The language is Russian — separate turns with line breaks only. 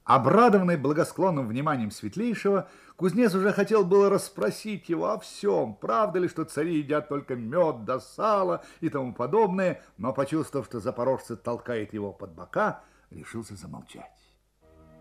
Обрадованный благосклонным вниманием Светлейшего, кузнец уже хотел было расспросить его о всем, правда ли, что цари едят только мед да сало и тому подобное, но, почувствовав, что запорожцы толкают его под бока, решился замолчать.